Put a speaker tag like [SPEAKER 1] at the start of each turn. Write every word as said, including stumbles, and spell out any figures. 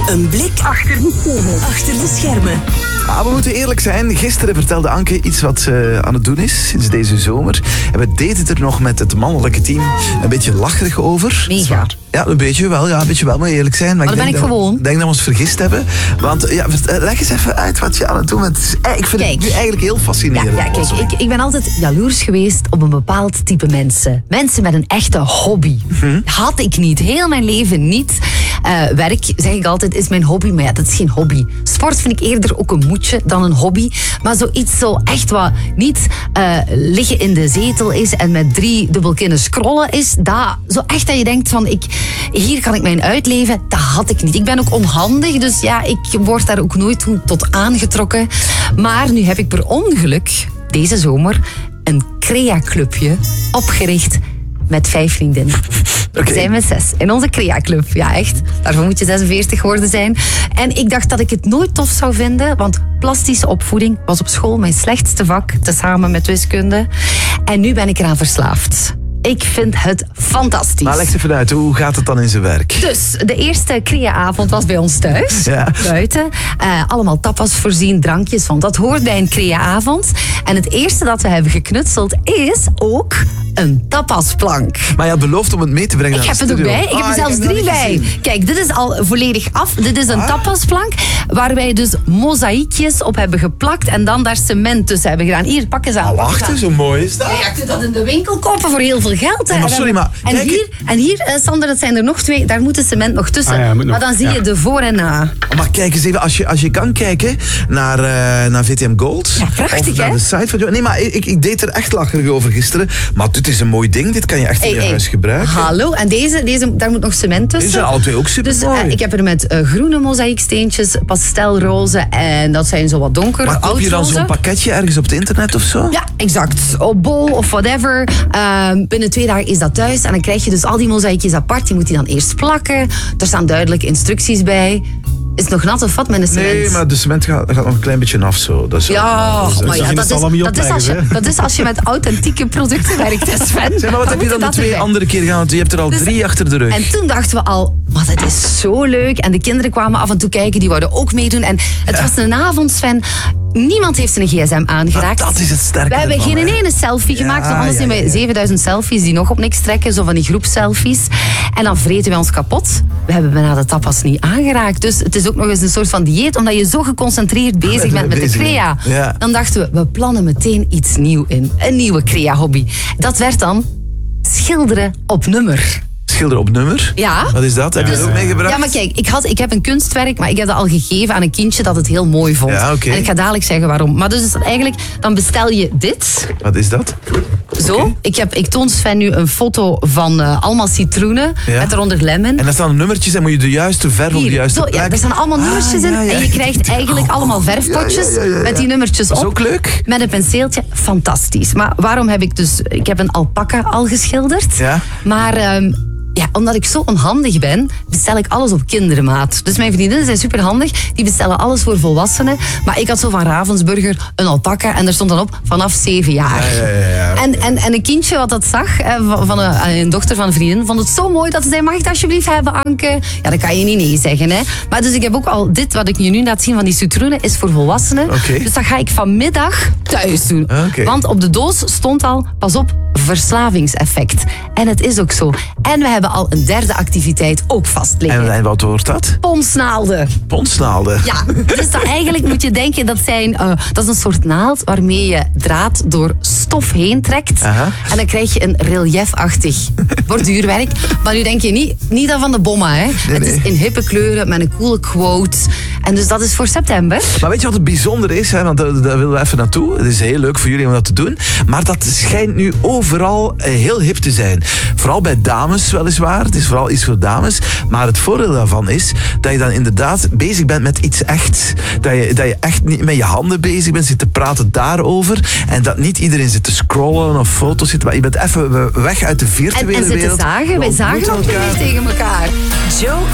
[SPEAKER 1] Een blik achter de schermen. Achter de schermen.
[SPEAKER 2] Ah, we moeten eerlijk zijn. Gisteren vertelde Anke iets wat ze aan het doen is sinds deze zomer. En we deden het er nog met het mannelijke team een beetje lacherig over.
[SPEAKER 3] Mega.
[SPEAKER 2] Ja, een beetje wel. Ja, een beetje wel, moet je eerlijk zijn. Maar,
[SPEAKER 3] maar
[SPEAKER 2] ik
[SPEAKER 3] dan
[SPEAKER 2] denk
[SPEAKER 3] ben ik
[SPEAKER 2] dat,
[SPEAKER 3] gewoon.
[SPEAKER 2] Ik denk dat we ons vergist hebben. Want ja, leg eens even uit wat je aan het doen bent. Ik vind
[SPEAKER 3] kijk,
[SPEAKER 2] het nu eigenlijk heel fascinerend.
[SPEAKER 3] Ja, ja kijk, ik, ik ben altijd jaloers geweest op een bepaald type mensen. Mensen met een echte hobby. Hm? Had ik niet. Heel mijn leven niet. Uh, werk, zeg ik altijd, is mijn hobby. Maar ja, dat is geen hobby. Sport vind ik eerder ook een moedje dan een hobby. Maar zoiets zo echt wat niet uh, liggen in de zetel is en met drie dubbelkinnen scrollen is. Dat, zo echt dat je denkt van, ik, hier kan ik mijn uitleven. Dat had ik niet. Ik ben ook onhandig, dus ja, ik word daar ook nooit tot aangetrokken. Maar nu heb ik per ongeluk deze zomer een crea-clubje opgericht met vijf vriendinnen. Okay. We zijn met zes. In onze crea-club. Ja, echt. Daarvoor moet je zesenveertig geworden zijn. En ik dacht dat ik het nooit tof zou vinden, want plastische opvoeding was op school mijn slechtste vak, tezamen met wiskunde. En nu ben ik eraan verslaafd. Ik vind het fantastisch.
[SPEAKER 2] Maar leg even uit, hoe gaat het dan in zijn werk?
[SPEAKER 3] Dus, de eerste crea-avond was bij ons thuis. Ja. Buiten. Uh, allemaal tapas voorzien, drankjes, want dat hoort bij een crea-avond. En het eerste dat we hebben geknutseld is ook een tapasplank.
[SPEAKER 2] Maar je had beloofd om het mee te brengen.
[SPEAKER 3] Ik heb het ook bij. Ik heb er ah, zelfs drie bij. Kijk, dit is al volledig af. Dit is een ah. tapasplank waar wij dus mozaïekjes op hebben geplakt en dan daar cement tussen hebben gedaan. Hier, pak eens aan.
[SPEAKER 2] Oh, wacht eens, zo mooi is dat.
[SPEAKER 3] Ja, je kunt dat in de winkel kopen voor heel veel geld.
[SPEAKER 2] Nee, maar sorry, maar...
[SPEAKER 3] En
[SPEAKER 2] kijk,
[SPEAKER 3] hier, en hier uh, Sander, dat zijn er nog twee. Daar moet het cement nog tussen. Ah, ja, nog, maar dan zie ja. je de voor en na.
[SPEAKER 2] Maar kijk eens even, als je, als je kan kijken naar, uh, naar V T M Gold.
[SPEAKER 3] Ja, prachtig,
[SPEAKER 2] of naar
[SPEAKER 3] hè?
[SPEAKER 2] de site van... Nee, maar ik, ik deed er echt lacherig over gisteren. Maar dit is een mooi ding. Dit kan je echt hey, in je hey. huis gebruiken.
[SPEAKER 3] Hallo, en deze, deze, daar moet nog cement tussen.
[SPEAKER 2] Deze zijn alle twee ook super
[SPEAKER 3] dus,
[SPEAKER 2] mooi.
[SPEAKER 3] Uh, ik heb er met uh, groene mozaïeksteentjes, pastelroze en dat zijn zo wat donker.
[SPEAKER 2] Maar koop je dan zo'n pakketje ergens op het internet of zo?
[SPEAKER 3] Ja, exact. Op Bol of whatever. Uh, binnen twee dagen is dat thuis. En dan krijg je dus al die mozaïekjes apart. Je moet die dan eerst plakken. Er staan duidelijk instructies bij. Is het nog nat of wat met de cement?
[SPEAKER 2] Nee, maar de cement gaat, gaat nog een klein beetje af zo. Dat is
[SPEAKER 3] ja, wel, dat is, maar ja, dat, is, dat, is als je, dat is als je met authentieke producten werkt, hè Sven.
[SPEAKER 2] Zeg maar, wat heb je dan de twee erbij? andere keer gedaan? Je hebt er al dus, drie achter de rug.
[SPEAKER 3] En toen dachten we al, maar dat is zo leuk. En de kinderen kwamen af en toe kijken, die wouden ook meedoen. En het ja. was een avond, Sven. Niemand heeft zijn gsm aangeraakt.
[SPEAKER 2] Maar dat is het sterke.
[SPEAKER 3] We hebben geen ene selfie gemaakt. Ja, anders ja, hebben we ja, ja. zevenduizend selfies die nog op niks trekken. Zo van die groepselfies. En dan vreten we ons kapot. We hebben bijna de tapas niet aangeraakt. Dus het is ook nog eens een soort van dieet. Omdat je zo geconcentreerd bezig bent met de crea. Ja. Dan dachten we, we plannen meteen iets nieuws in. Een nieuwe crea-hobby. Dat werd dan schilderen op nummer.
[SPEAKER 2] Schilderen op nummer?
[SPEAKER 3] Ja.
[SPEAKER 2] Wat is dat? Heb je
[SPEAKER 3] dus,
[SPEAKER 2] dat ook meegebracht?
[SPEAKER 3] Ja, maar kijk, ik, had, ik heb een kunstwerk, maar ik heb dat al gegeven aan een kindje dat het heel mooi vond.
[SPEAKER 2] Ja, okay.
[SPEAKER 3] En ik ga dadelijk zeggen waarom. Maar dus eigenlijk, dan bestel je dit.
[SPEAKER 2] Wat is dat?
[SPEAKER 3] Zo. Okay. Ik, heb, ik toon Sven nu een foto van uh, allemaal citroenen, ja. met eronder lemon.
[SPEAKER 2] En daar staan nummertjes en moet je de juiste verf op de juiste
[SPEAKER 3] zo,
[SPEAKER 2] plek.
[SPEAKER 3] Ja, er staan allemaal nummertjes ah, in ja, ja. en je krijgt eigenlijk allemaal verfpotjes ja, ja, ja, ja. met die nummertjes op.
[SPEAKER 2] Dat is ook leuk.
[SPEAKER 3] Met een penseeltje. Fantastisch. Maar waarom heb ik dus... Ik heb een alpaca al geschilderd.
[SPEAKER 2] Ja.
[SPEAKER 3] Maar... Um, Ja, omdat ik zo onhandig ben, bestel ik alles op kindermaat. Dus mijn vriendinnen zijn superhandig. Die bestellen alles voor volwassenen. Maar ik had zo van Ravensburger een alpaca. En er stond dan op vanaf zeven jaar.
[SPEAKER 2] Ja, ja, ja, ja.
[SPEAKER 3] En, en, en een kindje wat dat zag, van een, een dochter van een vriendin, vond het zo mooi dat ze zei, mag ik het alsjeblieft hebben, Anke? Ja, dan kan je niet nee zeggen, hè. Maar dus ik heb ook al dit, wat ik je nu laat zien van die citroenen, is voor volwassenen.
[SPEAKER 2] Okay.
[SPEAKER 3] Dus dat ga ik vanmiddag thuis doen.
[SPEAKER 2] Okay.
[SPEAKER 3] Want op de doos stond al, pas op, verslavingseffect. En het is ook zo. En we hebben al een derde activiteit ook vast liggen.
[SPEAKER 2] En wat wordt dat?
[SPEAKER 3] Ponsnaalden.
[SPEAKER 2] Ponsnaalden?
[SPEAKER 3] Ja, dus dat eigenlijk moet je denken, dat, zijn, uh, dat is een soort naald waarmee je draad door stof heen trekt. Aha. En dan krijg je een reliefachtig borduurwerk. Maar nu denk je niet, niet dat van de bomma, hè. Nee, het nee. is in hippe kleuren met een coole quote. En dus dat is voor september.
[SPEAKER 2] Maar weet je wat het bijzonder is? Hè? Want daar, daar willen we even naartoe. Het is heel leuk voor jullie om dat te doen. Maar dat schijnt nu overal heel hip te zijn. Vooral bij dames weliswaar. Het is vooral iets voor dames. Maar het voordeel daarvan is dat je dan inderdaad bezig bent met iets echt. Dat je, dat je echt niet met je handen bezig bent, zit te praten daarover. En dat niet iedereen zit te scrollen of foto's zit. Maar je bent even weg uit de virtuele
[SPEAKER 3] wereld. En, en zitten zagen. Wij zagen ook niet tegen elkaar.
[SPEAKER 1] Joe